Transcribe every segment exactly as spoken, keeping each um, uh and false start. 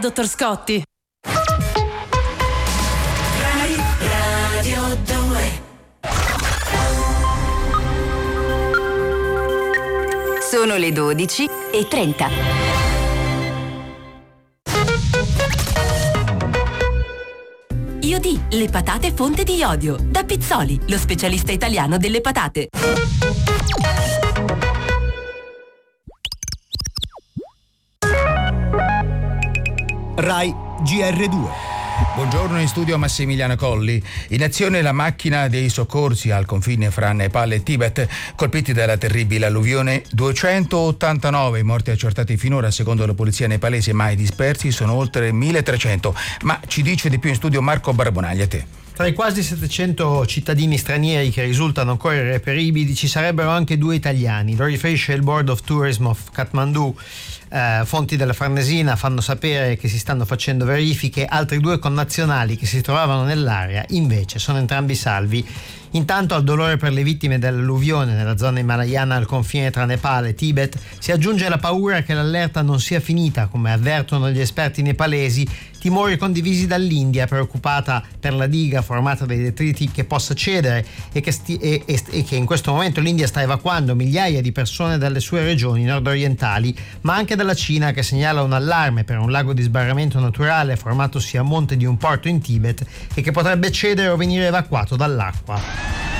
dottor Scotti. Rai Radio due. Sono le dodici e trenta. Iodi, le patate fonte di iodio. Da Pizzoli, lo specialista italiano delle patate. Rai G R due. Buongiorno, in studio Massimiliano Colli. In azione la macchina dei soccorsi al confine fra Nepal e Tibet, colpiti dalla terribile alluvione. duecentottantanove morti accertati finora secondo la polizia nepalese, ma i dispersi sono oltre milletrecento. Ma ci dice di più in studio Marco Barbonaglia, te. Tra i quasi settecento cittadini stranieri che risultano ancora irreperibili ci sarebbero anche due italiani. Lo riferisce il Board of Tourism of Kathmandu. Eh, fonti della Farnesina fanno sapere che si stanno facendo verifiche. Altri due connazionali che si trovavano nell'area invece sono entrambi salvi. Intanto al dolore per le vittime dell'alluvione nella zona himalayana al confine tra Nepal e Tibet si aggiunge la paura che l'allerta non sia finita, come avvertono gli esperti nepalesi, timori condivisi dall'India, preoccupata per la diga formata dai detriti che possa cedere e che, sti- e, e, e che in questo momento l'India sta evacuando migliaia di persone dalle sue regioni nord-orientali, ma anche dalla Cina, che segnala un allarme per un lago di sbarramento naturale formatosi a monte di un porto in Tibet e che potrebbe cedere o venire evacuato dall'acqua.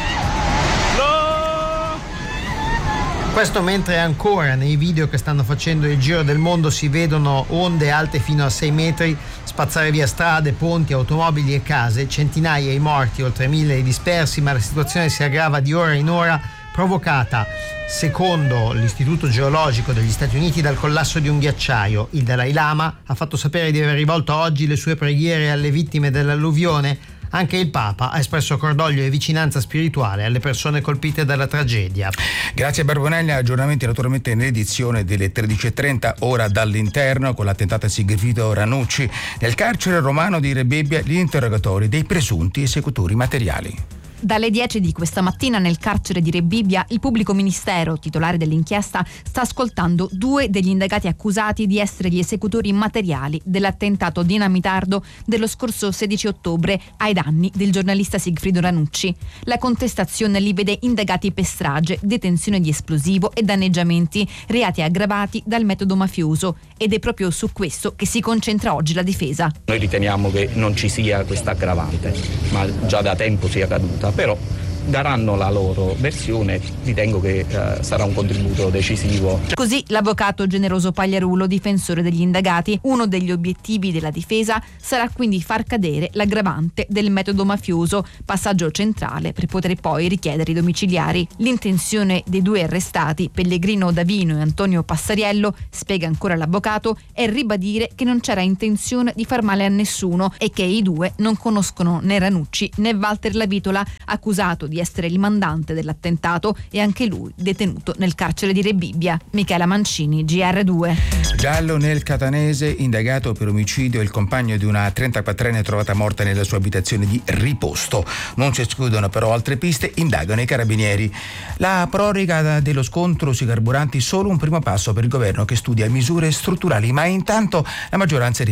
Questo mentre ancora nei video che stanno facendo il giro del mondo si vedono onde alte fino a sei metri spazzare via strade, ponti, automobili e case, centinaia i morti, oltre mille i dispersi, ma la situazione si aggrava di ora in ora, provocata, secondo l'Istituto Geologico degli Stati Uniti, dal collasso di un ghiacciaio. Il Dalai Lama ha fatto sapere di aver rivolto oggi le sue preghiere alle vittime dell'alluvione. Anche il Papa ha espresso cordoglio e vicinanza spirituale alle persone colpite dalla tragedia. Grazie Barbonaglia, aggiornamenti naturalmente nell'edizione delle tredici e trenta, ora dall'interno, con l'attentato a Sigfrido Ranucci. Nel carcere romano di Rebibbia gli interrogatori dei presunti esecutori materiali. Dalle dieci di questa mattina nel carcere di Rebibbia il pubblico ministero, titolare dell'inchiesta, sta ascoltando due degli indagati accusati di essere gli esecutori materiali dell'attentato dinamitardo dello scorso sedici ottobre ai danni del giornalista Sigfrido Ranucci. La contestazione li vede indagati per strage, detenzione di esplosivo e danneggiamenti, reati aggravati dal metodo mafioso, ed è proprio su questo che si concentra oggi la difesa. Noi riteniamo che non ci sia questa aggravante, ma già da tempo sia caduta. Però daranno la loro versione, ritengo che eh, sarà un contributo decisivo. Così l'avvocato Generoso Pagliarulo, difensore degli indagati. Uno degli obiettivi della difesa sarà quindi far cadere l'aggravante del metodo mafioso, passaggio centrale per poter poi richiedere i domiciliari. L'intenzione dei due arrestati, Pellegrino Davino e Antonio Passariello, spiega ancora l'avvocato, è ribadire che non c'era intenzione di far male a nessuno e che i due non conoscono né Ranucci né Walter Lavitola, accusato di essere il mandante dell'attentato e anche lui detenuto nel carcere di Rebibbia. Michela Mancini, G R due. Giallo nel Catanese, indagato per omicidio il compagno di una trentaquattrenne trovata morta nella sua abitazione di Riposto. Non si escludono però altre piste, indagano i carabinieri. La proroga dello scontro sui carburanti solo un primo passo per il governo che studia misure strutturali, ma intanto la maggioranza